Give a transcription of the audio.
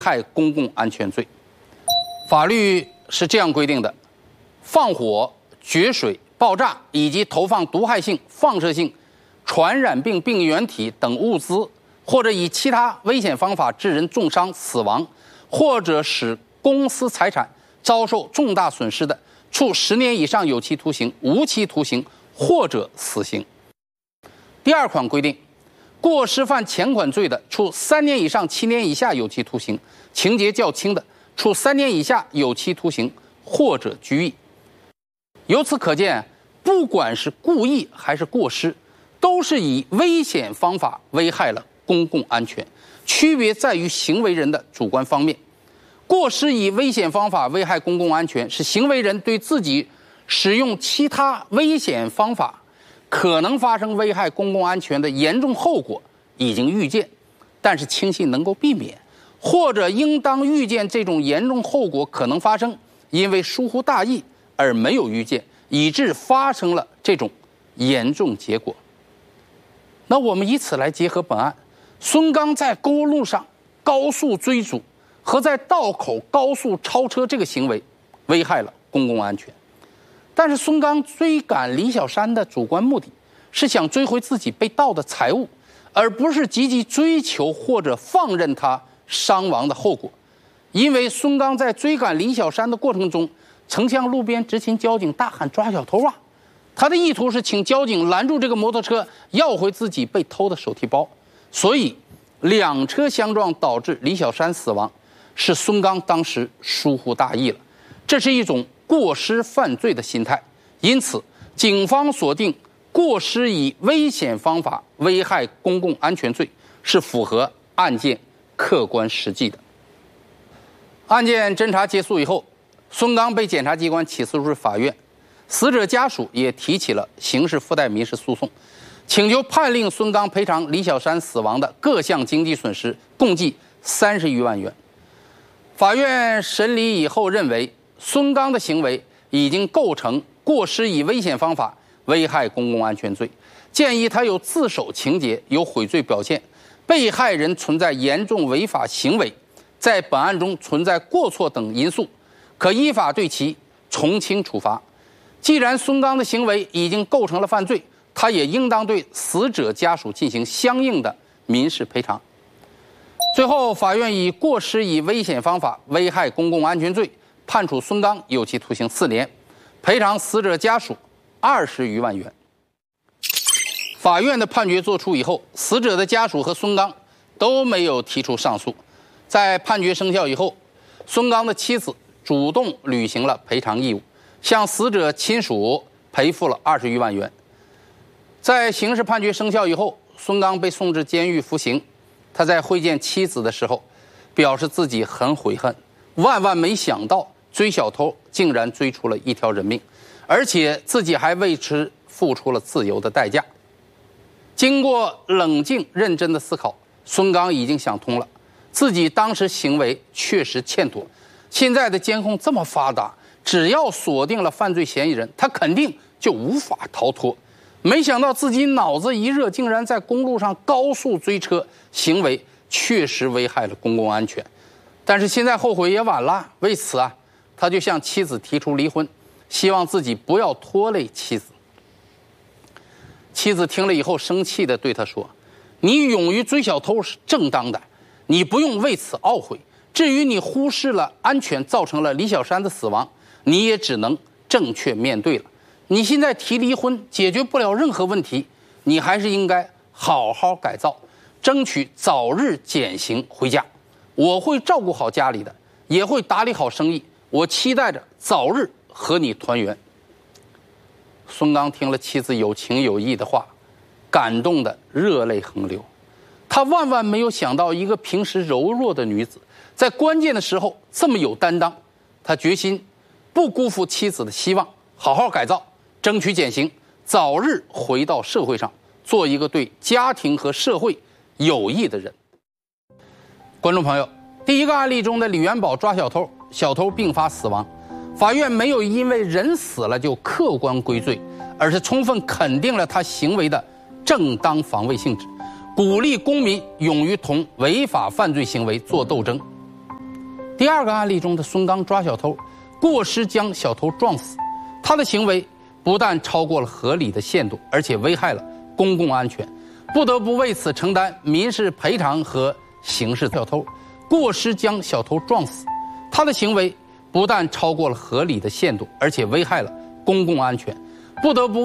害公共安全罪。法律是这样规定的：放火、决水、爆炸以及投放毒害性、放射性、传染病病原体等物资，或者以其他危险方法致人重伤、死亡，或者使公私财产遭受重大损失的，处10年以上有期徒刑、无期徒刑或者死刑。第2款规定，过失犯前款罪的，处3年以上7年以下有期徒刑；情节较轻的，处3年以下有期徒刑或者拘役。由此可见，不管是故意还是过失，都是以危险方法危害了公共安全，区别在于行为人的主观方面。过失以危险方法危害公共安全，是行为人对自己使用其他危险方法可能发生危害公共安全的严重后果已经预见，但是轻信能够避免，或者应当预见这种严重后果可能发生，因为疏忽大意而没有预见，以致发生了这种严重结果。那我们以此来结合本案，孙刚在公路上高速追逐和在道口高速超车这个行为危害了公共安全。但是孙刚追赶李小山的主观目的是想追回自己被盗的财物，而不是积极追求或者放任他伤亡的后果。因为孙刚在追赶李小山的过程中，曾向路边执勤交警大喊抓小偷啊，他的意图是请交警拦住这个摩托车，要回自己被偷的手提包。所以2车相撞导致李小山死亡，是孙刚当时疏忽大意了，这是一种过失犯罪的心态。因此警方锁定过失以危险方法危害公共安全罪是符合案件客观实际的。案件侦查结束以后，孙刚被检察机关起诉入法院，死者家属也提起了刑事附带民事诉讼，请求判令孙刚赔偿李小山死亡的各项经济损失，共计30余万元。法院审理以后认为，孙刚的行为已经构成过失以危险方法危害公共安全罪，建议他有自首情节，有悔罪表现，被害人存在严重违法行为，在本案中存在过错等因素，可依法对其从轻处罚。既然孙刚的行为已经构成了犯罪，他也应当对死者家属进行相应的民事赔偿。最后，法院以过失以危险方法危害公共安全罪判处孙刚有期徒刑4年，赔偿死者家属20余万元。法院的判决作出以后，死者的家属和孙刚都没有提出上诉。在判决生效以后，孙刚的妻子主动履行了赔偿义务，向死者亲属赔付了20余万元。在刑事判决生效以后，孙刚被送至监狱服刑。他在会见妻子的时候表示自己很悔恨，万万没想到追小偷竟然追出了一条人命，而且自己还为此付出了自由的代价。经过冷静认真的思考，孙刚已经想通了，自己当时行为确实欠妥。现在的监控这么发达，只要锁定了犯罪嫌疑人，他肯定就无法逃脱。没想到自己脑子一热，竟然在公路上高速追车，行为确实危害了公共安全。但是现在后悔也晚了，为此啊，他就向妻子提出离婚，希望自己不要拖累妻子。妻子听了以后生气地对他说：“你勇于追小偷是正当的，你不用为此懊悔。至于你忽视了安全，造成了李小山的死亡，你也只能正确面对了。你现在提离婚解决不了任何问题，你还是应该好好改造，争取早日减刑回家。我会照顾好家里的，也会打理好生意，我期待着早日和你团圆。”孙刚听了妻子有情有义的话，感动得热泪横流。他万万没有想到，一个平时柔弱的女子，在关键的时候这么有担当。他决心不辜负妻子的希望，好好改造，争取减刑，早日回到社会上，做一个对家庭和社会有益的人。观众朋友，第一个案例中的李元宝抓小偷，小偷并发死亡，法院没有因为人死了就客观归罪，而是充分肯定了他行为的正当防卫性质，鼓励公民勇于同违法犯罪行为做斗争。 第二个案例中的孙刚抓小偷，过失将小偷撞死，他的行为不但超过了合理的限度，而且危害了公共安全，不得不为此承担民事赔偿和刑事。小偷过失将小偷撞死，他的行为不但超过了合理的限度，而且危害了公共安全，不得不